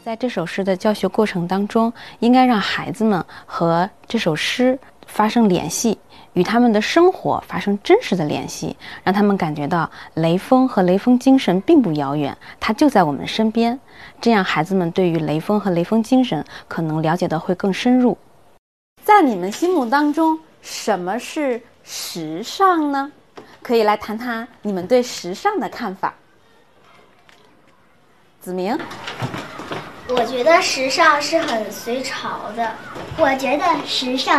在这首诗的教学过程当中，应该让孩子们和这首诗发生联系，与他们的生活发生真实的联系，让他们感觉到雷锋和雷锋精神并不遥远，它就在我们身边。这样，孩子们对于雷锋和雷锋精神可能了解的会更深入。在你们心目当中，什么是时尚呢？可以来谈谈你们对时尚的看法。子明。 我觉得时尚是很随潮的。 我觉得时尚